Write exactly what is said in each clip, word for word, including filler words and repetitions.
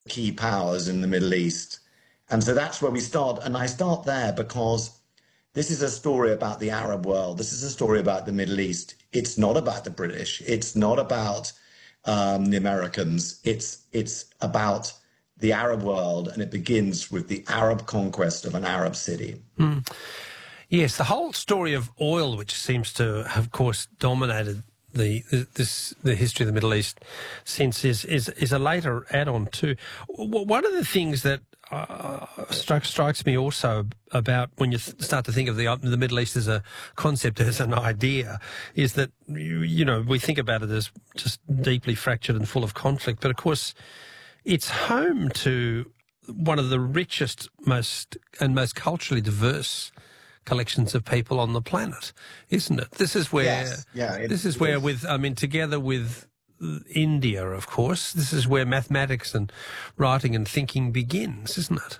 key powers in the Middle East. And so that's where we start. And I start there because this is a story about the Arab world. This is a story about the Middle East. It's not about the British. It's not about um, the Americans. It's it's about the Arab world, and it begins with the Arab conquest of an Arab city. Mm. Yes, the whole story of oil, which seems to have, of course, dominated the this the history of the Middle East since, is is, is a later add-on too. One of the things that uh, strikes strikes me also about when you start to think of the the Middle East as a concept, as an idea, is that you, you know we think about it as just deeply fractured and full of conflict, but of course it's home to one of the richest, most and most culturally diverse collections of people on the planet, isn't it? This is where, yes. yeah, it, this is where, is. with I mean, together with India, of course, this is where mathematics and writing and thinking begins, isn't it?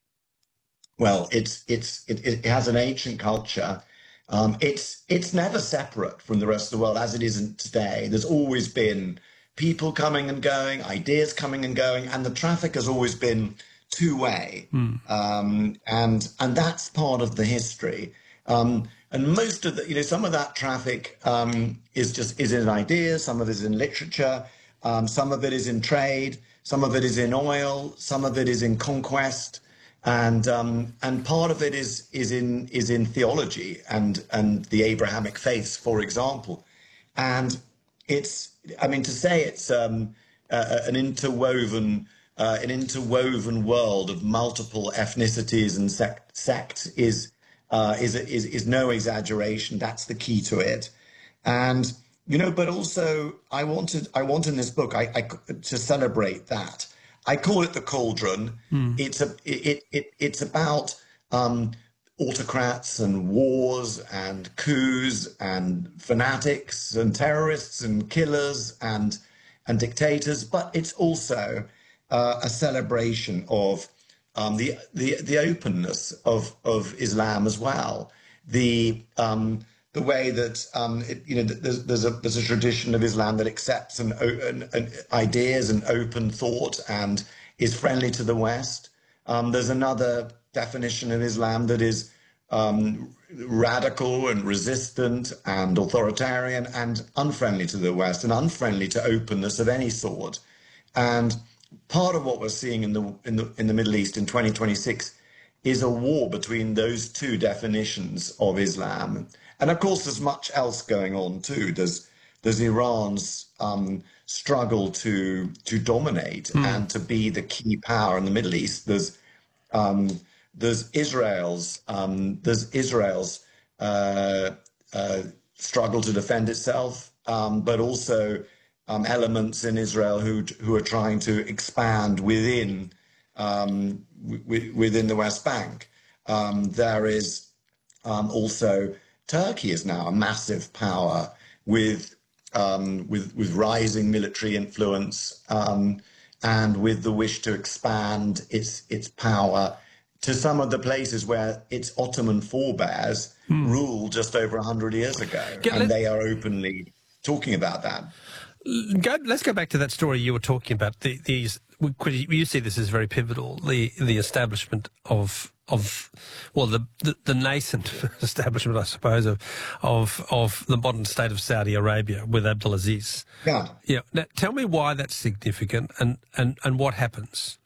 Well, it's it's it, it has an ancient culture. Um, it's it's never separate from the rest of the world as it isn't today. There's always been people coming and going, ideas coming and going, and the traffic has always been two-way, mm. um, and and that's part of the history. Um, and most of the, you know, some of that traffic um, is just is in ideas. Some of it is in literature. Um, some of it is in trade. Some of it is in oil. Some of it is in conquest, and um, and part of it is is in is in theology and and the Abrahamic faiths, for example. And it's, I mean, to say it's um, uh, an interwoven. Uh, an interwoven world of multiple ethnicities and sect, sects is, uh, is is is no exaggeration. That's the key to it, and you know. But also, I wanted I want in this book I, I to celebrate that. I call it the cauldron. Mm. It's a it it it's about um, autocrats and wars and coups and fanatics and terrorists and killers and and dictators. But it's also Uh, a celebration of um, the, the the openness of of Islam as well, the um, the way that um, it, you know there's there's a there's a tradition of Islam that accepts an, an, an ideas and open thought and is friendly to the West. Um, there's another definition of Islam that is um, radical and resistant and authoritarian and unfriendly to the West and unfriendly to openness of any sort. And part of what we're seeing in the in the in the Middle East in twenty twenty-six is a war between those two definitions of Islam, and of course there's much else going on too. There's there's Iran's um, struggle to to dominate mm. and to be the key power in the Middle East. There's um, there's Israel's um, there's Israel's uh, uh, struggle to defend itself, um, but also Um, elements in Israel who who are trying to expand within um, w- within the West Bank. Um, there is um, also Turkey is now a massive power with um, with with rising military influence um, and with the wish to expand its its power to some of the places where its Ottoman forebears hmm. ruled just over a hundred years ago, Get, and they are openly talking about that. Go, let's go back to that story you were talking about. The, these, you see this as very pivotal. The the establishment of of well, the the, the nascent establishment, I suppose, of of of the modern state of Saudi Arabia with Abdulaziz. Yeah, yeah. Now, tell me why that's significant, and and and what happens.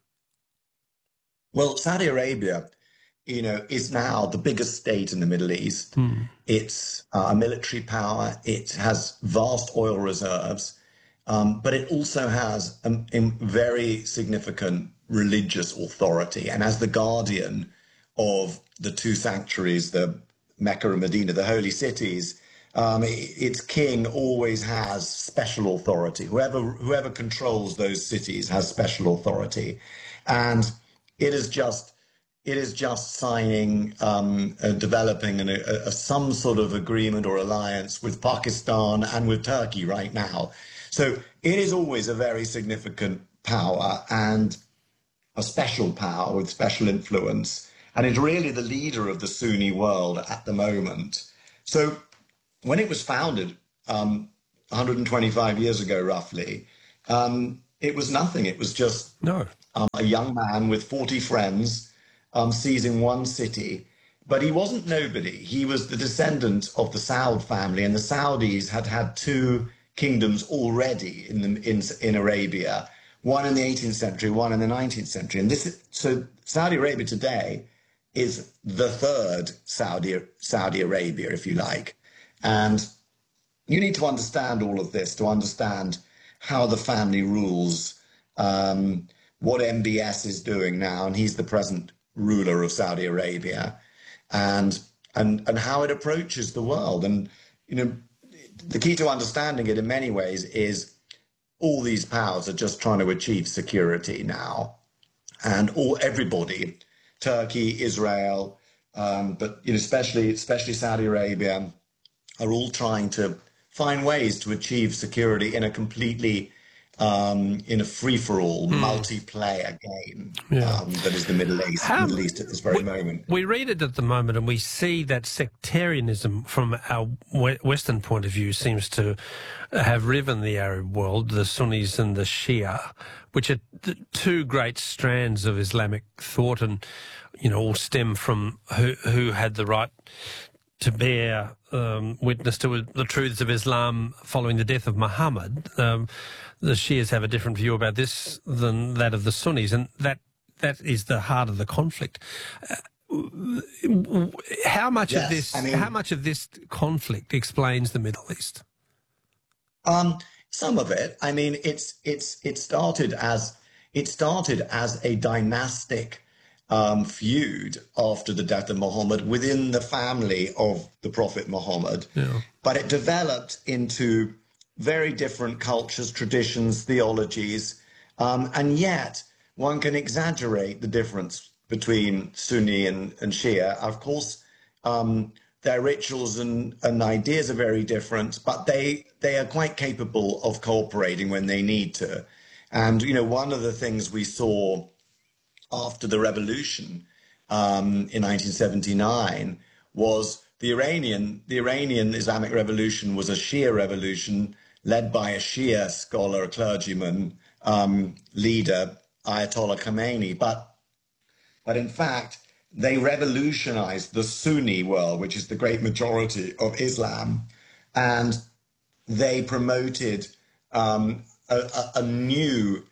Well, Saudi Arabia, you know, is now the biggest state in the Middle East. Hmm. It's uh, a military power. It has vast oil reserves. Um, but it also has a, a very significant religious authority. And as the guardian of the two sanctuaries, the Mecca and Medina, the holy cities, um, it, its king always has special authority. Whoever whoever controls those cities has special authority. And it is just it is just signing, um, uh, developing an, a, a, some sort of agreement or alliance with Pakistan and with Turkey right now. So it is always a very significant power and a special power with special influence. And it's really the leader of the Sunni world at the moment. So when it was founded um, one hundred twenty-five years ago, roughly, um, it was nothing. It was just no. um, a young man with forty friends, um, seizing one city. But he wasn't nobody. He was the descendant of the Saud family, and the Saudis had had two kingdoms already in the in in Arabia, one in the eighteenth century, one in the nineteenth century. And this is, so Saudi Arabia today is the third Saudi Saudi Arabia, if you like. And you need to understand all of this to understand how the family rules, um, what M B S is doing now, and he's the present ruler of Saudi Arabia, and and and how it approaches the world. And you know, the key to understanding it in many ways is all these powers are just trying to achieve security now, and all everybody, Turkey, Israel, um, but you know, especially especially Saudi Arabia, are all trying to find ways to achieve security in a completely, um, in a free-for-all Mm. multiplayer game Yeah. um, that is the Middle East, How- Middle East at this very we, moment. we read it at the moment, and we see that sectarianism, from our we- Western point of view, seems to have riven the Arab world, the Sunnis and the Shia, which are the two great strands of Islamic thought, and you know, all stem from who who had the right to bear um, witness to the truths of Islam following the death of Muhammad. Um, the Shias have a different view about this than that of the Sunnis, and that that is the heart of the conflict. Uh, how much Yes, of this? I mean- how much of this conflict explains the Middle East? Um, some of it. I mean, it's it's it started as it started as a dynastic um, feud after the death of Muhammad within the family of the Prophet Muhammad, Yeah. but it developed into very different cultures, traditions, theologies, um, and yet one can exaggerate the difference between Sunni and, and Shia. Of course, um, their rituals and, and ideas are very different, but they they are quite capable of cooperating when they need to. And you know, one of the things we saw after the revolution um, in nineteen seventy-nine was the Iranian the Iranian Islamic Revolution was a Shia revolution led by a Shia scholar, clergyman, um, leader, Ayatollah Khomeini. But but in fact, they revolutionized the Sunni world, which is the great majority of Islam, and they promoted um, a, a, a new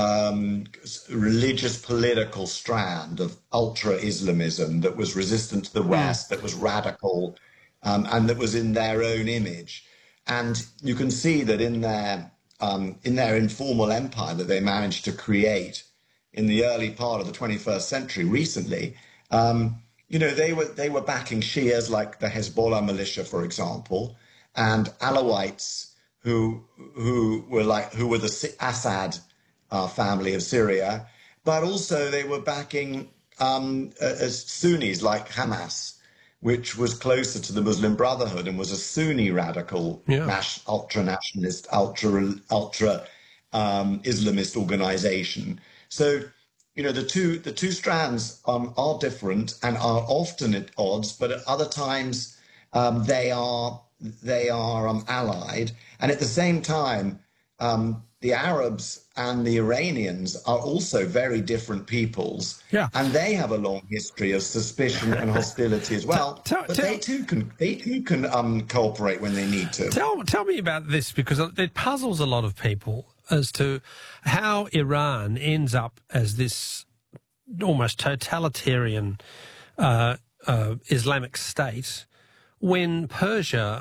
um, religious political strand of ultra-Islamism that was resistant to the West, that was radical, um, and that was in their own image. And you can see that in their um, in their informal empire that they managed to create in the early part of the twenty-first century, recently, um, you know, they were they were backing Shias like the Hezbollah militia, for example, and Alawites who who were like who were the Assad uh, family of Syria, but also they were backing um, uh, Sunnis like Hamas, which was closer to the Muslim Brotherhood and was a Sunni radical, Yeah. nas- ultra nationalist, ultra ultra um, Islamist organization. So, you know, the two the two strands um, are different and are often at odds, but at other times um, they are they are um, allied. And at the same time, um, the Arabs and the Iranians are also very different peoples, Yeah. and they have a long history of suspicion and hostility as well. Tell- but tell- they too can they too can um, cooperate when they need to. Tell tell me about this, because it puzzles a lot of people as to how Iran ends up as this almost totalitarian uh, uh, Islamic state when Persia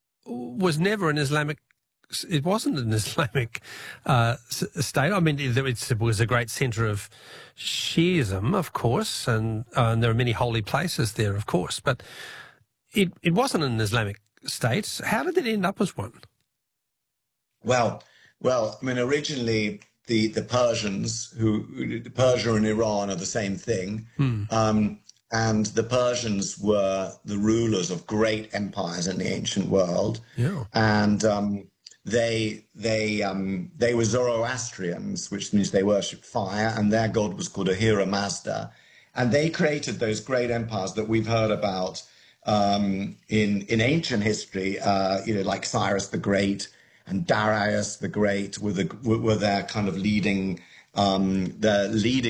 was never an Islamic. It wasn't an Islamic uh, s- state. I mean, it, it was a great centre of Shiism, of course, and, uh, and there are many holy places there, of course, but it, it wasn't an Islamic state. How did it end up as one? Well, well, I mean, originally the the Persians, who Persia and Iran are the same thing, um, and the Persians were the rulers of great empires in the ancient world, Yeah. and um, they they um, they were Zoroastrians, which means they worshipped fire, and their god was called Ahura Mazda, and they created those great empires that we've heard about um, in in ancient history, uh, you know, like Cyrus the Great and Darius the Great were the were their kind of leading um, the leading